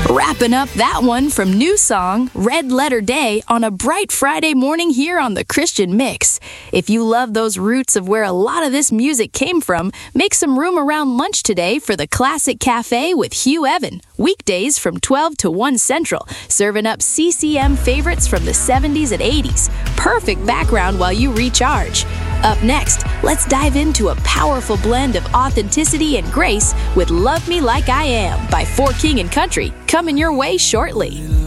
Wrapping up that one from New Song, Red Letter Day, on a bright Friday morning here on the Christian Mix. If you love those roots of where a lot of this music came from, make some room around lunch today for the Classic Cafe with Hugh Evan. Weekdays from 12 to 1 Central, serving up CCM favorites from the 70s and 80s. Perfect background while you recharge. Up next, let's dive into a powerful blend of authenticity and grace with Love Me Like I Am by For King and Country, coming your way shortly.